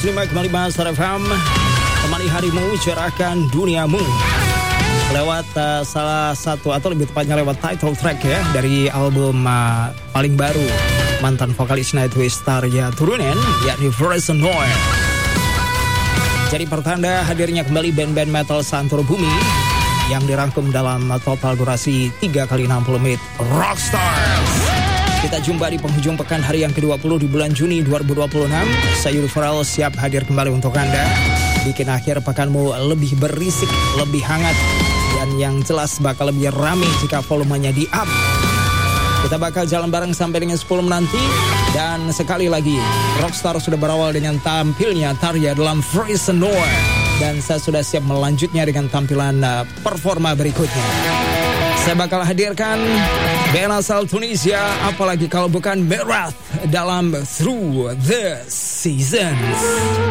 105,5 Star FM. Temani harimu, cerahkan duniamu. Lewat salah satu atau lebih tepatnya lewat title track ya dari album paling baru mantan vokalis Nightwish Tarja Turunen, yakni Frozen Noir. Jadi pertanda hadirnya kembali band-band metal Santoro Bumi yang dirangkum dalam total durasi 3 kali 60 menit Rockstars. Kita jumpa di penghujung pekan hari yang ke-20 di bulan Juni 2026. Saya Yuri Farel siap hadir kembali untuk Anda. Bikin akhir pekanmu lebih berisik, lebih hangat, dan yang jelas bakal lebih rame jika volumenya di up. Kita bakal jalan bareng sampai dengan 10 nanti. Dan sekali lagi, Rockstar sudah berawal dengan tampilnya Tarja dalam Frozen Noir. Dan saya sudah siap melanjutnya dengan tampilan performa berikutnya. Saya bakal hadirkan band asal Tunisia, apalagi kalau bukan Merath dalam Through the Seasons.